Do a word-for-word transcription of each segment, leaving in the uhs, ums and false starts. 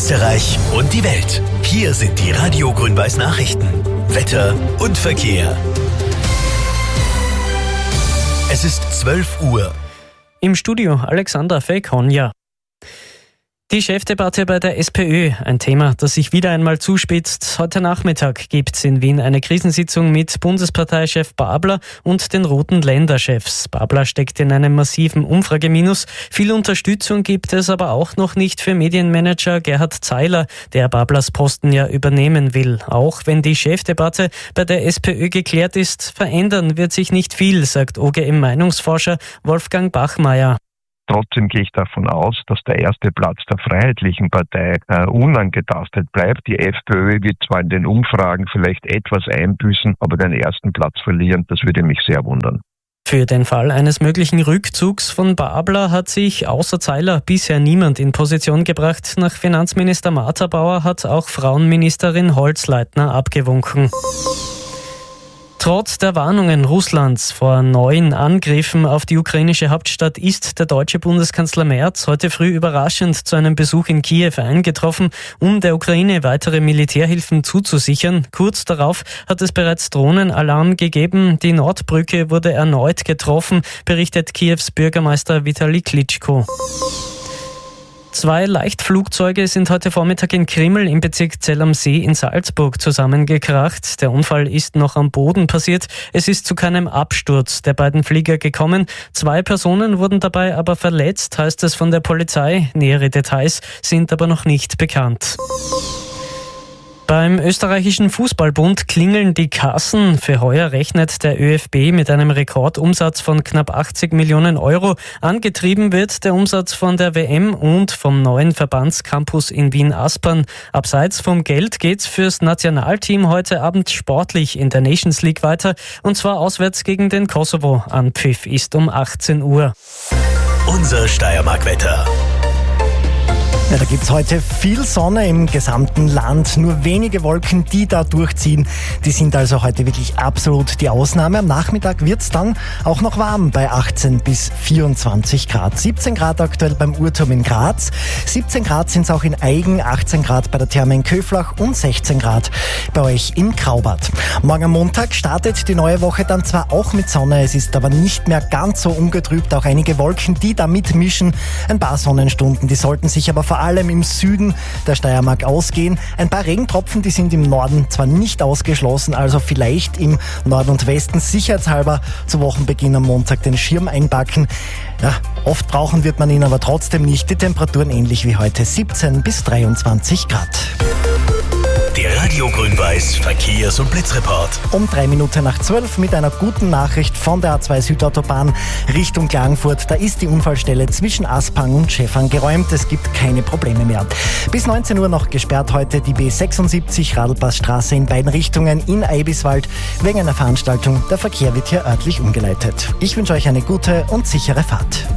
Österreich und die Welt. Hier sind die Radio Grün-Weiß Nachrichten. Wetter und Verkehr. Es ist zwölf Uhr. Im Studio Alexander Fekonja. Die Chefdebatte bei der SPÖ, ein Thema, das sich wieder einmal zuspitzt. Heute Nachmittag gibt es in Wien eine Krisensitzung mit Bundesparteichef Babler und den roten Länderchefs. Babler steckt in einem massiven Umfrageminus. Viel Unterstützung gibt es aber auch noch nicht für Medienmanager Gerhard Zeiler, der Bablers Posten ja übernehmen will. Auch wenn die Chefdebatte bei der SPÖ geklärt ist, verändern wird sich nicht viel, sagt O G M-Meinungsforscher Wolfgang Bachmeier. Trotzdem gehe ich davon aus, dass der erste Platz der Freiheitlichen Partei äh, unangetastet bleibt. Die FPÖ wird zwar in den Umfragen vielleicht etwas einbüßen, aber den ersten Platz verlieren, das würde mich sehr wundern. Für den Fall eines möglichen Rückzugs von Babler hat sich außer Zeiler bisher niemand in Position gebracht. Nach Finanzminister Martha Bauer hat auch Frauenministerin Holzleitner abgewunken. Trotz der Warnungen Russlands vor neuen Angriffen auf die ukrainische Hauptstadt ist der deutsche Bundeskanzler Merz heute früh überraschend zu einem Besuch in Kiew eingetroffen, um der Ukraine weitere Militärhilfen zuzusichern. Kurz darauf hat es bereits Drohnenalarm gegeben. Die Nordbrücke wurde erneut getroffen, berichtet Kiews Bürgermeister Vitali Klitschko. Zwei Leichtflugzeuge sind heute Vormittag in Krimml im Bezirk Zell am See in Salzburg zusammengekracht. Der Unfall ist noch am Boden passiert. Es ist zu keinem Absturz der beiden Flieger gekommen. Zwei Personen wurden dabei aber verletzt, heißt es von der Polizei. Nähere Details sind aber noch nicht bekannt. Beim österreichischen Fußballbund klingeln die Kassen. Für heuer rechnet der ÖFB mit einem Rekordumsatz von knapp achtzig Millionen Euro. Angetrieben wird der Umsatz von der W M und vom neuen Verbandscampus in Wien-Aspern. Abseits vom Geld geht's fürs Nationalteam heute Abend sportlich in der Nations League weiter. Und zwar auswärts gegen den Kosovo. Anpfiff ist um achtzehn Uhr. Unser Steiermark-Wetter. Ja, da gibt's heute viel Sonne im gesamten Land, nur wenige Wolken, die da durchziehen. Die sind also heute wirklich absolut die Ausnahme. Am Nachmittag wird's dann auch noch warm bei achtzehn bis vierundzwanzig Grad. siebzehn Grad aktuell beim Uhrturm in Graz, siebzehn Grad sind's auch in Aigen, achtzehn Grad bei der Therme in Köflach und sechzehn Grad bei euch in Graubart. Morgen am Montag startet die neue Woche dann zwar auch mit Sonne, es ist aber nicht mehr ganz so ungetrübt. Auch einige Wolken, die da mitmischen. Ein paar Sonnenstunden, die sollten sich aber vor Vor allem im Süden der Steiermark ausgehen. Ein paar Regentropfen, die sind im Norden zwar nicht ausgeschlossen, also vielleicht im Norden und Westen sicherheitshalber zu Wochenbeginn am Montag den Schirm einpacken. Ja, oft brauchen wird man ihn aber trotzdem nicht. Die Temperaturen ähnlich wie heute, siebzehn bis dreiundzwanzig Grad. Der Radio Grün-Weiß Verkehrs- und Blitzreport. Um drei Minuten nach zwölf mit einer guten Nachricht von der A zwei Südautobahn Richtung Klagenfurt. Da ist die Unfallstelle zwischen Aspang und Schäfern geräumt. Es gibt keine Probleme mehr. Bis neunzehn Uhr noch gesperrt heute die B sechsundsiebzig Radlpassstraße in beiden Richtungen in Eibiswald wegen einer Veranstaltung. Der Verkehr wird hier örtlich umgeleitet. Ich wünsche euch eine gute und sichere Fahrt.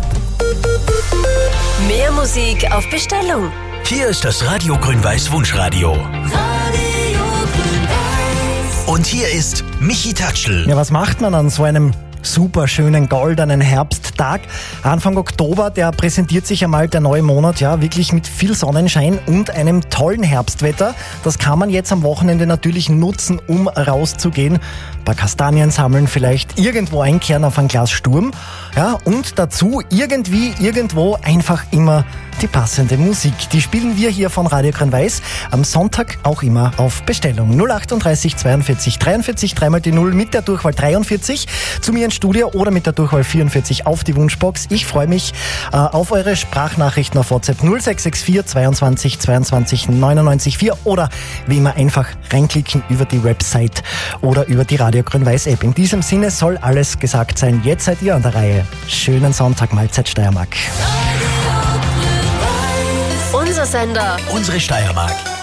Mehr Musik auf Bestellung. Hier ist das Radio Grün-Weiß Wunschradio. Und hier ist Michi Tatschl. Ja, was macht man an so einem super schönen goldenen Herbsttag? Anfang Oktober, der präsentiert sich einmal der neue Monat, ja, wirklich mit viel Sonnenschein und einem tollen Herbstwetter. Das kann man jetzt am Wochenende natürlich nutzen, um rauszugehen. Ein paar Kastanien sammeln, vielleicht irgendwo einkehren auf ein Glas Sturm. Ja, und dazu irgendwie, irgendwo einfach immer die passende Musik. Die spielen wir hier von Radio Grün-Weiß am Sonntag auch immer auf Bestellung. null achtunddreißig zweiundvierzig dreiundvierzig, dreimal die Null mit der Durchwahl dreiundvierzig zu mir ins Studio oder mit der Durchwahl vierundvierzig auf die Wunschbox. Ich freue mich äh, auf eure Sprachnachrichten auf WhatsApp null sechs sechs vier zweiundzwanzig zweiundzwanzig neunundneunzig vier oder wie immer einfach reinklicken über die Website oder über die Radio Grün-Weiß App. In diesem Sinne soll alles gesagt sein. Jetzt seid ihr an der Reihe. Schönen Sonntag, Mahlzeit Steiermark. Unser Sender. Unsere Steiermark.